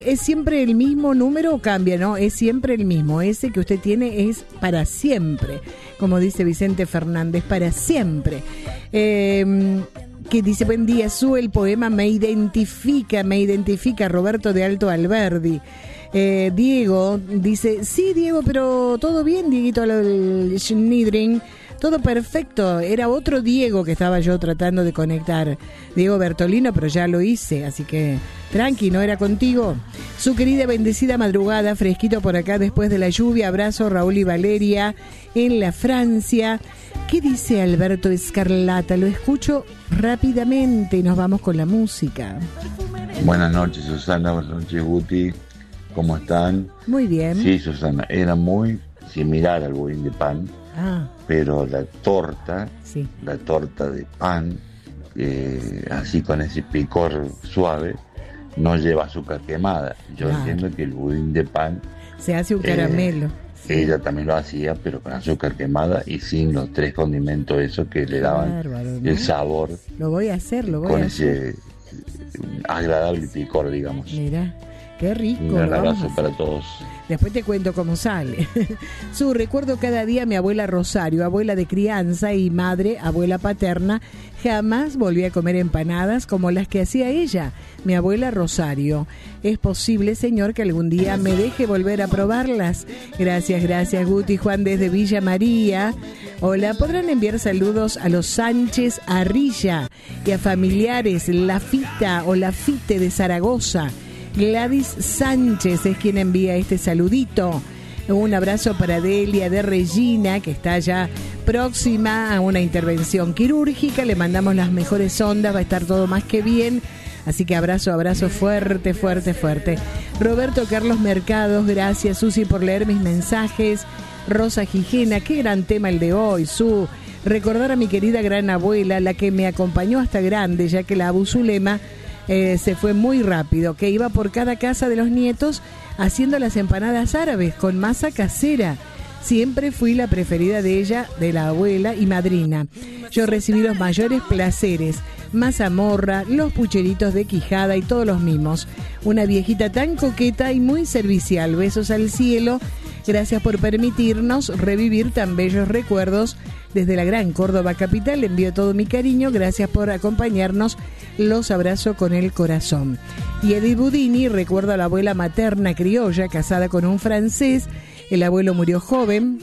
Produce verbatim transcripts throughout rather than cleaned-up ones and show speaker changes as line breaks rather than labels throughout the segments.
¿es siempre el mismo número o cambia? No, es siempre el mismo. Ese que usted tiene es para siempre, como dice Vicente Fernández, para siempre. Eh, que dice, buen día, Su, el poema me identifica, me identifica, Roberto de Alto Alberdi. Eh, Diego dice, sí, Diego, pero todo bien, Dieguito Schnidring, todo perfecto. Era otro Diego que estaba yo tratando de conectar, Diego Bertolino, pero ya lo hice, así que tranqui, no era contigo. Su querida bendecida madrugada, fresquito por acá después de la lluvia. Abrazo, Raúl y Valeria en la Francia. ¿Qué dice Alberto Escarlata? Lo escucho rápidamente y nos vamos con la música.
Buenas noches, Susana. Buenas noches, Guti. ¿Cómo están?
Muy bien.
Sí, Susana, era muy similar al budín de pan,
ah.
pero la torta,
sí.
la torta de pan, eh, así con ese picor suave, no lleva azúcar quemada. Yo claro. entiendo que el budín de pan
se hace un caramelo.
Eh, Sí. Ella también lo hacía, pero con azúcar quemada y sin los tres condimentos esos que le daban Bárbaro, ¿no? el sabor.
Lo voy a hacer, lo voy
con
a hacer.
ese agradable picor, digamos.
Mira, qué rico.
Un gran abrazo para todos.
Después te cuento cómo sale. Su recuerdo cada día a mi abuela Rosario, abuela de crianza y madre, abuela paterna. Jamás volví a comer empanadas como las que hacía ella, mi abuela Rosario. Es posible, señor, que algún día me deje volver a probarlas. Gracias, gracias, Guti. Juan desde Villa María. Hola, podrán enviar saludos a los Sánchez Arrilla y a familiares Lafita o Lafite de Zaragoza. Gladys Sánchez es quien envía este saludito. Un abrazo para Delia de Regina, que está ya próxima a una intervención quirúrgica. Le mandamos las mejores ondas, va a estar todo más que bien. Así que abrazo, abrazo fuerte, fuerte, fuerte. Roberto Carlos Mercados, gracias, Susi, por leer mis mensajes. Rosa Gijena, qué gran tema el de hoy, Su. Recordar a mi querida gran abuela, la que me acompañó hasta grande, ya que la Abu Zulema Eh, se fue muy rápido, que iba por cada casa de los nietos haciendo las empanadas árabes con masa casera. Siempre fui la preferida de ella, de la abuela y madrina. Yo recibí los mayores placeres, mazamorra, los pucheritos de Quijada y todos los mimos. Una viejita tan coqueta y muy servicial. Besos al cielo. Gracias por permitirnos revivir tan bellos recuerdos. Desde la gran Córdoba capital le envío todo mi cariño. Gracias por acompañarnos. Los abrazo con el corazón. Y Edith Budini, recuerdo a la abuela materna criolla, casada con un francés. El abuelo murió joven.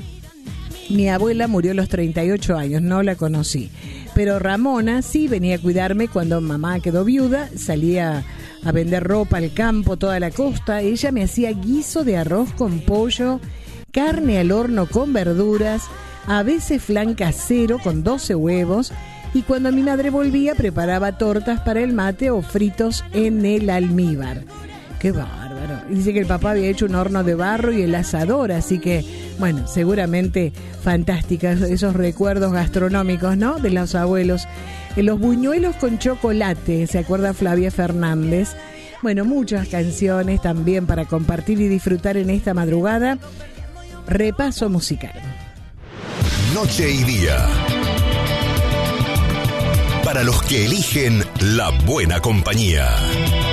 Mi abuela murió a los treinta y ocho años, no la conocí. Pero Ramona sí venía a cuidarme cuando mamá quedó viuda. Salía a vender ropa al campo, toda la costa. Ella me hacía guiso de arroz con pollo, carne al horno con verduras, a veces flan casero con doce huevos. Y cuando mi madre volvía, preparaba tortas para el mate o fritos en el almíbar. ¡Qué bárbaro! Y dice que el papá había hecho un horno de barro y el asador, así que, bueno, seguramente fantásticas esos recuerdos gastronómicos, ¿no?, de los abuelos. Los buñuelos con chocolate, ¿se acuerda Flavia Fernández? Bueno, muchas canciones también para compartir y disfrutar en esta madrugada. Repaso musical.
Noche y día. Para los que eligen la buena compañía.